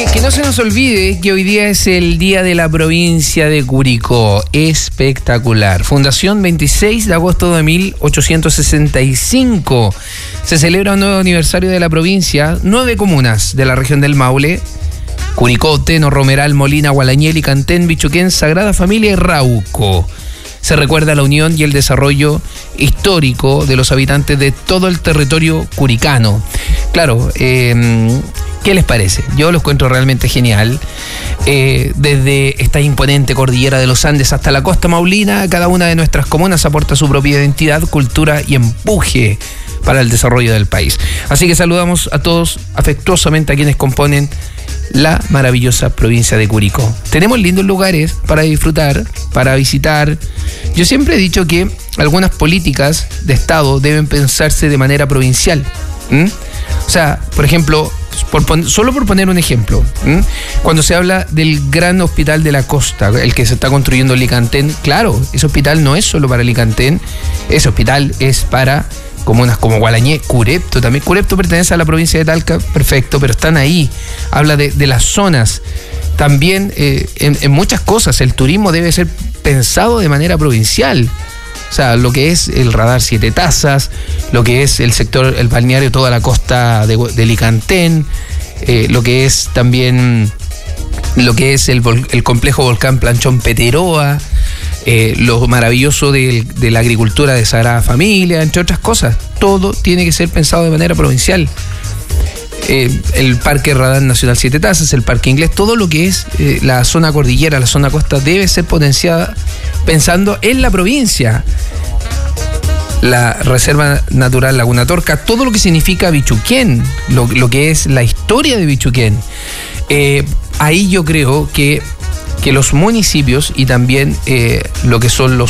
Que no se nos olvide que hoy día es el Día de la Provincia de Curicó. Espectacular. Fundación 26 de agosto de 1865. Se celebra un nuevo aniversario de la provincia. 9 comunas de la región del Maule: Curicó, Teno, Romeral, Molina, Gualañel, Icantén, Bichuquén, Sagrada Familia y Rauco. Se recuerda la unión y el desarrollo histórico de los habitantes de todo el territorio curicano. Claro, ¿qué les parece? Yo lo encuentro realmente genial. Desde esta imponente cordillera de los Andes hasta la costa maulina, cada una de nuestras comunas aporta su propia identidad, cultura y empuje para el desarrollo del país. Así que saludamos a todos afectuosamente a quienes componen la maravillosa provincia de Curicó. Tenemos lindos lugares para disfrutar, para visitar. Yo siempre he dicho que algunas políticas de Estado deben pensarse de manera provincial. O sea, por ejemplo, solo por poner un ejemplo, cuando se habla del gran hospital de la costa, el que se está construyendo en Licantén, claro, ese hospital no es solo para Licantén, ese hospital es para comunas como Gualañé, Curepto también. Curepto pertenece a la provincia de Talca, perfecto, pero están ahí. Habla de las zonas. También en muchas cosas el turismo debe ser pensado de manera provincial. O sea, lo que es el radar Siete Tazas, lo que es el sector, el balneario, toda la costa de Licantén, lo que es también lo que es el complejo volcán Planchón Peteroa, lo maravilloso de la agricultura de Sagrada Familia, entre otras cosas. Todo tiene que ser pensado de manera provincial. El Parque Radar Nacional Siete Tazas, el Parque Inglés, todo lo que es la zona cordillera, la zona costa, debe ser potenciada pensando en la provincia. La Reserva Natural Laguna Torca, todo lo que significa Bichuquén, lo que es la historia de Bichuquén. Ahí yo creo que los municipios y también lo que son los